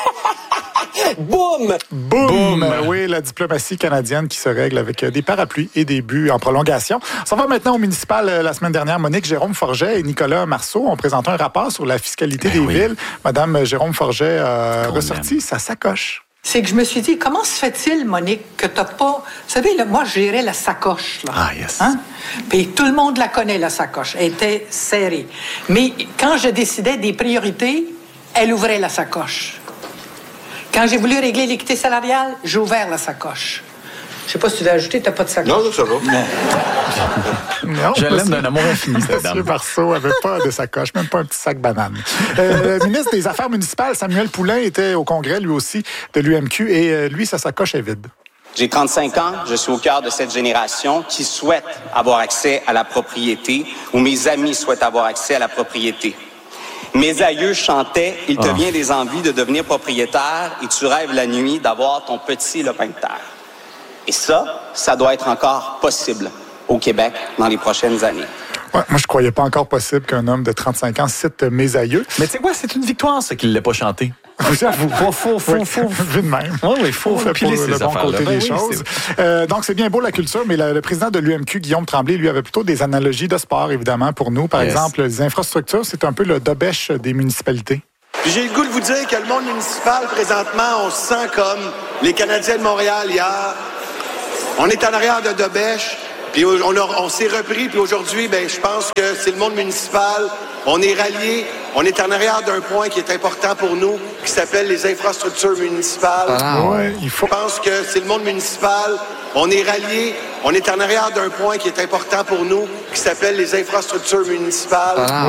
ça. Boum! Boum! Oui, la diplomatie canadienne qui se règle avec des parapluies et des buts en prolongation. On s'en va maintenant au municipal. La semaine dernière, Monique Jérôme Forget et Nicolas Marceau ont présenté un rapport sur la fiscalité des villes. Madame Jérôme Forget a ressorti sa sacoche. C'est que je me suis dit, comment se fait-il, Monique, que t'as pas... Vous savez, là, moi, je gérais la sacoche, là. Ah, yes. Hein? Puis tout le monde la connaît, la sacoche. Elle était serrée. Mais quand je décidais des priorités, elle ouvrait la sacoche. Quand j'ai voulu régler l'équité salariale, j'ai ouvert la sacoche. Je sais pas si tu l'as ajouté, t'as pas de sacoche. Non, ça va. Non, je l'aime d'un amour infini, cette dame. M. Marceau n'avait pas de sacoche, même pas un petit sac banane. Le ministre des Affaires municipales, Samuel Poulin, était au congrès, lui aussi, de l'UMQ, et lui, sa sacoche est vide. J'ai 35 ans, je suis au cœur de cette génération qui souhaite avoir accès à la propriété, ou mes amis souhaitent avoir accès à la propriété. Mes aïeux chantaient « Il te vient des envies de devenir propriétaire et tu rêves la nuit d'avoir ton petit lopin de terre. » Et ça doit être encore possible au Québec dans les prochaines années. Ouais, moi, je croyais pas encore possible qu'un homme de 35 ans cite mes aïeux. Mais tu sais quoi, c'est une victoire, ça, qu'il ne l'ait pas chanté. J'avoue. Faut. Vu de même. Oui, faut piler ces le bon côté des choses. Donc, c'est bien beau la culture, mais le président de l'UMQ, Guillaume Tremblay, lui, avait plutôt des analogies de sport, évidemment, pour nous. Par exemple, les infrastructures, c'est un peu le dobèche des municipalités. Puis j'ai le goût de vous dire que le monde municipal, présentement, on se sent comme les Canadiens de Montréal hier. On est en arrière de Dobèche, puis on s'est repris, puis aujourd'hui, je pense que c'est le monde municipal. On est ralliés, on est en arrière d'un point qui est important pour nous, qui s'appelle les infrastructures municipales. Je pense que c'est le monde municipal. On est ralliés, on est en arrière d'un point qui est important pour nous, qui s'appelle les infrastructures municipales.